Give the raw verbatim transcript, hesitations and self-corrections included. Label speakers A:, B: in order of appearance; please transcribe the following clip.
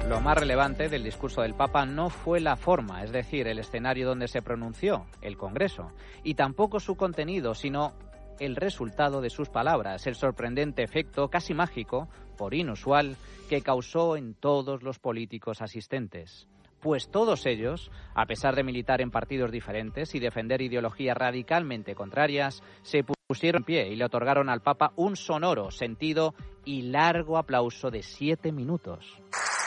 A: Lo más relevante del discurso del Papa no fue la forma, es decir, el escenario donde se pronunció, el Congreso, y tampoco su contenido, sino el resultado de sus palabras, el sorprendente efecto, casi mágico, por inusual, que causó en todos los políticos asistentes. Pues todos ellos, a pesar de militar en partidos diferentes y defender ideologías radicalmente contrarias, se pusieron en pie y le otorgaron al Papa un sonoro, sentido y largo aplauso de siete minutos.